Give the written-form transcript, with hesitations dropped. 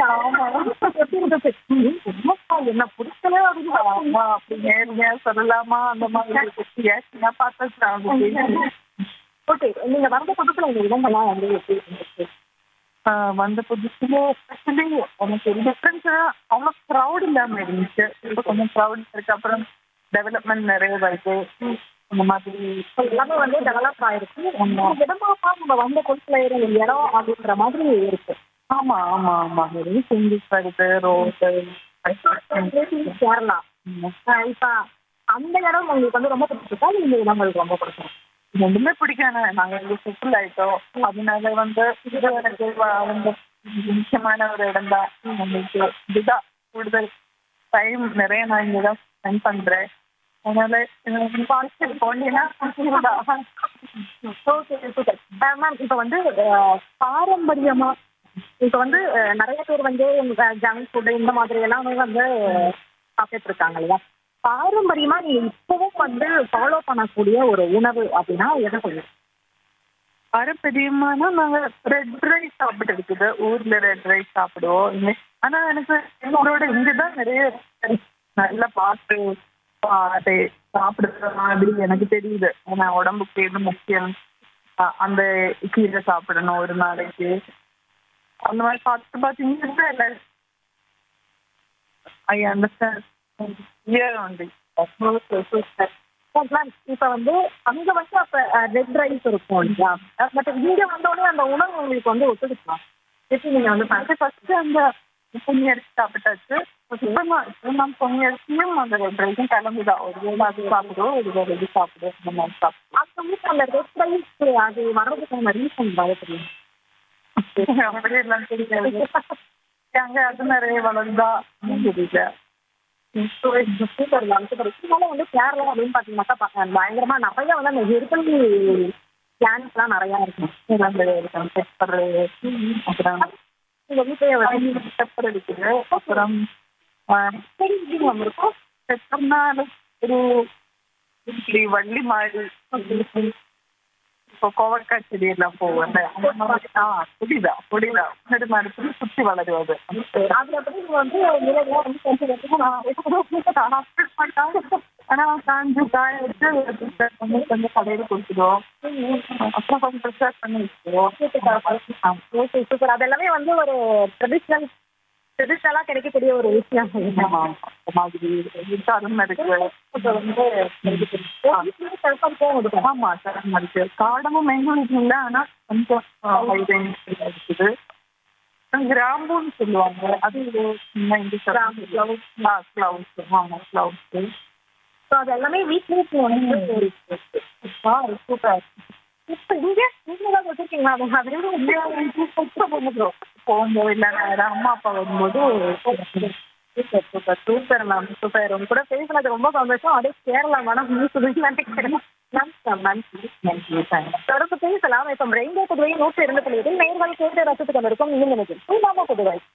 ஆமா. எப்படி இருந்துச்சு? என்னப்பா என்ன பிடிக்கல அப்படின்னு ஆமா அப்படி நேர்மையா சொல்லலாமா அந்த மாதிரி ரியாக்ஷனா பார்த்தா ஓகே. நீங்க வந்த புதுசுல இந்த இடங்கள்லாம் வந்து எப்படி இருந்துச்சு? வந்த புதுசுல ஸ்பெஷலி எனக்கு டிஃப்ரென்ஸா அவ்வளோ க்ரௌட் இல்லாம இருந்துச்சு. இப்போ கொஞ்சம் க்ரௌட் இருக்கு. அப்புறம் டெவலப்மெண்ட் நிறைய வருது. அந்த மாதிரி எல்லாமே வந்து டெவலப் ஆயிருக்கு. இடமா நம்ம வந்த புதுசுல இருந்த இடம் அப்படின்ற மாதிரி இருக்கு. ஆமா ஆமா ஆமா நிறைய சேஞ்சஸ் வருது. ரோடு கேரளா. இப்ப அந்த இடம் உங்களுக்கு வந்து ரொம்ப பிடிச்சிருக்கா? இந்த இடங்கள் ரொம்ப பிடிக்கும்? ரெண்டுமே பிடிக்கான நாங்க இங்க செட்டில் ஆயிட்டோம். அதனால வந்து இது எனக்கு வந்து முக்கியமான ஒரு இடம் தான். நம்மளுக்கு இதுதான் கூடுதல் டைம் நிறைய நான் இங்கே தான் ஸ்பெண்ட் பண்றேன். அதனால பாலிசி போனீங்கன்னா ஓகே, சூப்பர். மேம் இப்ப வந்து பாரம்பரியமா இப்ப வந்து நிறைய பேர் வந்து ஜங்க் ஃபுட் இந்த மாதிரி எல்லாமே வந்து சாப்பிட்டு இருக்காங்க இல்லையா? பாரம்பரியமா நீங்க இப்பவும் வந்து ஃபாலோ பண்ணக்கூடிய ஒரு உணவு அப்படின்னா எதை சொல்லுங்க? பாரம்பரியமான நாங்க ரெட் ரைஸ் சாப்பிட்டு இருக்குது. ஊர்ல ரெட் ரைஸ் சாப்பிடுவோம். ஆனா எனக்கு எங்களோட இங்கதான் நிறைய நல்லா பார்த்து அதை சாப்பிடுற மாதிரி எனக்கு தெரியுது. ஏன்னா உடம்புக்கு எது முக்கியம், அந்த கீரை சாப்பிடணும் ஒரு நாளைக்கு. அந்த மாதிரி பார்த்து பார்த்தீங்கன்னா இல்லை ஐ அண்டர்ஸ்டாண்ட் வந்து மேம் இப்ப வந்து அங்க வந்து அப்ப ரெட் ரைஸ் இருக்கும் இல்லையா? பட் இங்க வந்தோடனே அந்த உணவு உங்களுக்கு வந்து ஒத்துக்குமா? எப்படி நீங்க வந்து ஃபர்ஸ்ட் அந்த பொங்கி அரிசி சாப்பிட்டாச்சு. இப்போ பொங்கி அரிசியும் அந்த ரெட் ரைஸும் கிளம்பிதான். ஒரு வேளை அது சாப்பிடுவோம், ஒரு வேலை இது சாப்பிடுவோம். இந்த மாதிரி சாப்பிடுவோம். அந்த வீட்டு அந்த ரெட் ரைஸ் அது வர்றதுக்கான ரீசன் தெரியும்? அப்படி எல்லாம் தெரியாது. அங்க அது நிறைய வளர்ந்தா தெரியல. வந்து கேரளா அப்படின்னு பாத்தீங்கன்னாக்கா பயங்கரமா நிறைய வந்து அந்த ஹெர்பல் பிளான்ஸ் எல்லாம் நிறைய இருக்கும். பெப்பர், அப்புறம் உங்க வீட்லயே பெப்பர் இருக்குது. அப்புறம் இருக்கும். பெப்பர்னா ஒரு இப்படி வள்ளி மாதிரி இப்போ கோவக்காய் செடி எல்லாம் போவாங்க. புடிதான் புடிதான் முன்னாடி மரத்துல சுத்தி வளருவது. அதுல எப்படி நீங்க வந்து நிலையெல்லாம் வந்து ஆனா காஞ்சு காய வச்சு கொஞ்சம் கடையில கொடுத்துடுவோம். அப்புறம் கொஞ்சம் ப்ரிப்பேர் பண்ணி வச்சுருவோம். சூப்பர். அது எல்லாமே வந்து ஒரு ட்ரெடிஷ்னலா கிடைக்கக்கூடிய ஒரு விஷயம். மாதிரி தரம் இருக்கு. ஆமா தரம் இருக்கு. காடமும் எங்க வீட்டுல இல்லை. ஆனா கொஞ்சம் இருக்குது. கிராம்புன்னு சொல்லுவாங்க. அது கிளவுஸ். ஆமா கிளவுஸ். அது எல்லாமே வீட்லயே சூப்பர். இப்ப இங்க நீங்கதான் வச்சிருக்கீங்களா? போகும்போது இல்லை அம்மா அப்பா வரும்போது சூப்பர் சூப்பர் மேம் சூப்பர். உங்க கூட பேசுனது ரொம்ப சந்தோஷம். அதே கேரளா மேடம் நினைக்கிறேன். தொடர்ந்து பேசலாம். இப்ப ரெயின்போ புதுவை 102.7 நேர்களை கேட்டு ரசித்துக் கொண்டிருக்கும். நீங்கள் புதுவை